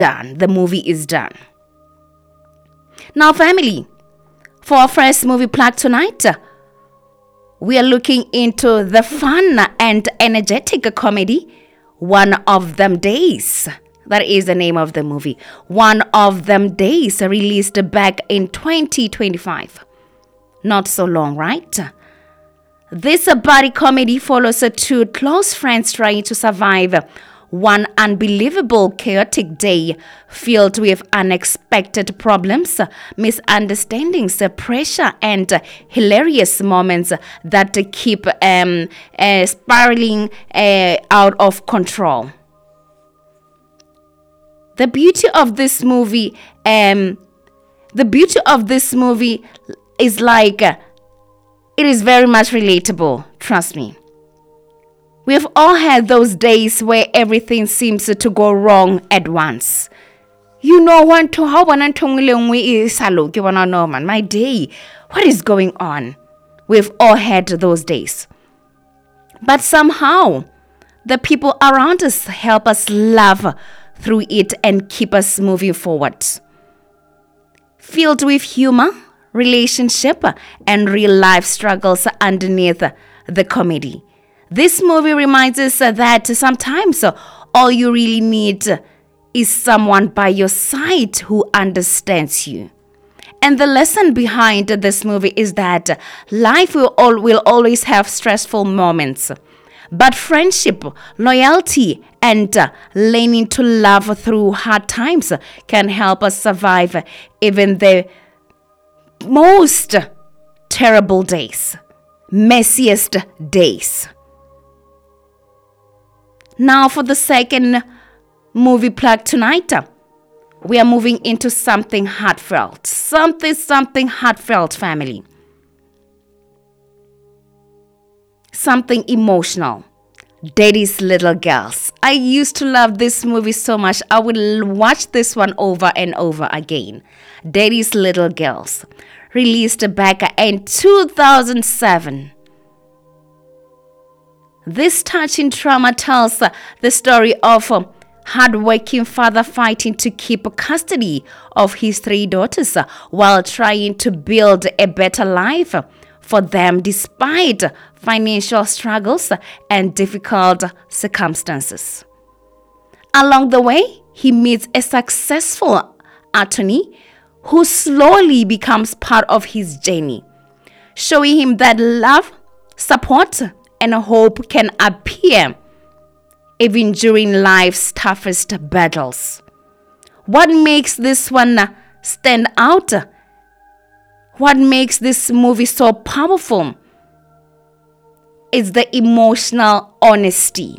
done. The movie is done. Now, family, for our first movie plug tonight, we are looking into the fun and energetic comedy, One of Them Days. That is the name of the movie. One of Them Days, released back in 2025. Not so long, right? This buddy comedy follows two close friends trying to survive one unbelievable chaotic day filled with unexpected problems, misunderstandings, pressure, and hilarious moments that keep spiraling out of control. The beauty of this movie is like it is very much relatable. Trust me. We've all had those days where everything seems to go wrong at once. You know, my day, what is going on? We've all had those days. But somehow, the people around us help us laugh through it and keep us moving forward. Filled with humor, relationship, and real life struggles underneath the comedy. This movie reminds us that sometimes all you really need is someone by your side who understands you. And the lesson behind this movie is that life will always have stressful moments. But friendship, loyalty, and learning to love through hard times can help us survive even the most terrible days, messiest days. Now for the second movie plug tonight, we are moving into something heartfelt. Something heartfelt, family. Something emotional. Daddy's Little Girls. I used to love this movie so much. I would watch this one over and over again. Daddy's Little Girls. Released back in 2007. This touching drama tells the story of a hard-working father fighting to keep custody of his three daughters while trying to build a better life for them despite financial struggles and difficult circumstances. Along the way, he meets a successful attorney who slowly becomes part of his journey, showing him that love, support, and hope can appear even during life's toughest battles. What makes this one stand out? What makes this movie so powerful is the emotional honesty.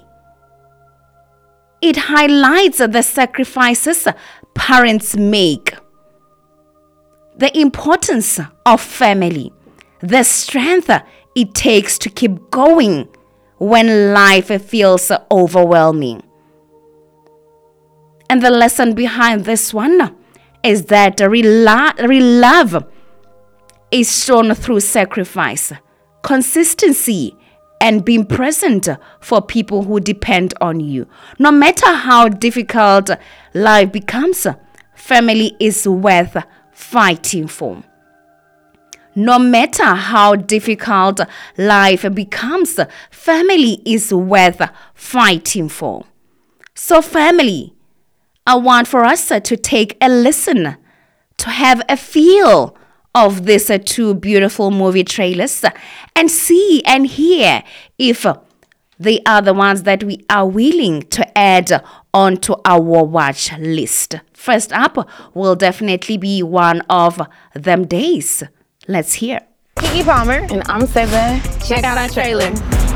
It highlights the sacrifices parents make, the importance of family, the strength it takes to keep going when life feels overwhelming. And the lesson behind this one is that real love is shown through sacrifice, consistency, and being present for people who depend on you. No matter how difficult life becomes, family is worth fighting for. No matter how difficult life becomes, family is worth fighting for. So family, I want for us to take a listen, to have a feel of these two beautiful movie trailers and see and hear if they are the ones that we are willing to add onto our watch list. First up will definitely be One of Them Days. Let's hear. Kiki Palmer. And I'm Seba. Check out our trailer.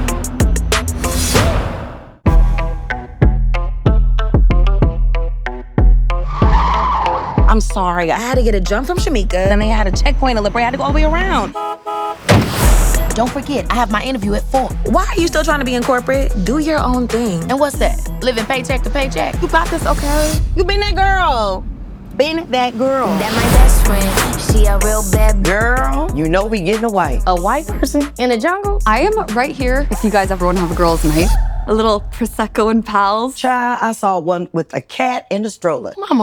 I'm sorry. I had to get a jump from Shamika. Then they had a checkpoint in La Brea. I had to go all the way around. Don't forget, I have my interview at 4. Why are you still trying to be in corporate? Do your own thing. And what's that? Living paycheck to paycheck? You got this, okay? You been that girl. Been that girl. That my best friend, she a real bad girl. You know we getting a white person in the jungle? I am right here if you guys ever want to have a girls' night. A little Prosecco and pals. Child, I saw one with a cat in a stroller. Mama